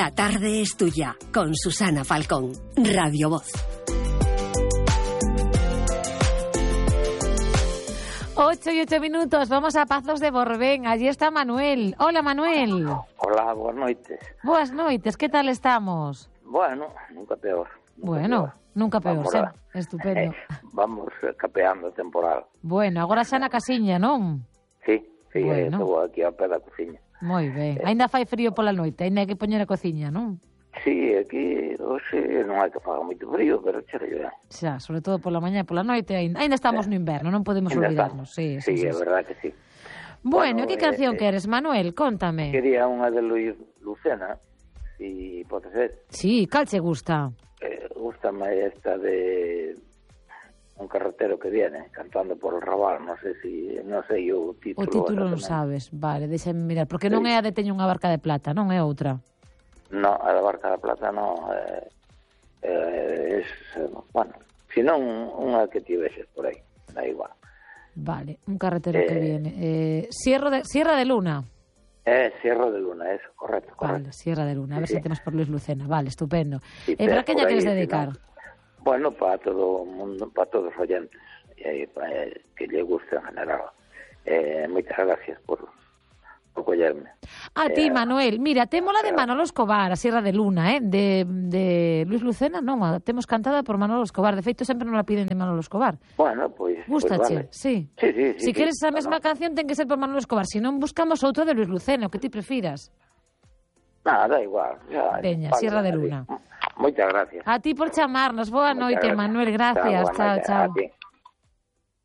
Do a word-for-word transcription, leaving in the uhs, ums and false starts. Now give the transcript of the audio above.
La tarde es tuya, con Susana Falcón, Radio Voz. Ocho y ocho minutos, vamos a Pazos de Borbén. Allí está Manuel. Hola, Manuel. Hola, buenas noites. Buenas noites, ¿qué tal estamos? Bueno, nunca peor. Nunca bueno, peor. nunca peor, vamos sí. A... Estupendo. Vamos capeando a temporal. Bueno, agora xa na casiña, non? Sí, sí, bueno. estou aquí a pé da cociña. Moi ben. Eh... Ainda fai frío pola noite, ainda hai que poñer a cociña, non? Sí, aquí hoxe non hai que faga moito frío, pero chega ben. Xa, sobre todo pola mañá e pola noite, ainda, ainda estamos no inverno, non podemos ainda olvidarnos. Sí, sí, sí, sí, é sí. verdad que sí. Bueno, bueno que canción eh, queres, Manuel? Contame. Quería unha de Luis Lucena, si pode ser. Sí, cal che gusta? Eh, gustame esta de un carretero que viene cantando por el Raval, non sei si, non sei o título. O título non sabes, vale, deixame mirar, porque non é a de Teño unha barca de plata, non é outra. No, a da barca da plata non, eh, eh, es, bueno, senón unha que tiveses por aí, da igual. Vale, un carretero eh, que viene. Eh, Sierra, de, Sierra de Luna. Eh, Sierra de Luna, eso, correcto, correcto. Vale, Sierra de Luna, a ver sí, se sí. temos por Luis Lucena, vale, estupendo. Sí, e eh, para que lle queres dedicar? No, bueno, para todo o mundo, para todos os oyentes, eh, para, eh, que lle guste en general. Eh, moitas gracias por... por collerme. A ti, eh, Manuel. Mira, temos la de Manolo Escobar, a Sierra de Luna, eh? de, de Luis Lucena, non, a temos cantada por Manolo Escobar. De feito, sempre non la piden de Manolo Escobar. Bueno, pois... Pues, Gústache, pues vale. sí. Sí, sí, sí. Si sí, queres esa mesma no. canción, ten que ser por Manolo Escobar. Si non, buscamos outra de Luis Lucena, o que ti prefiras. Nada, da igual. Ya, Veña, vale, Sierra de Luna. Moitas gracias. A ti por chamarnos. Boa noite, gracias. Manuel. Gracias. Chao, chao.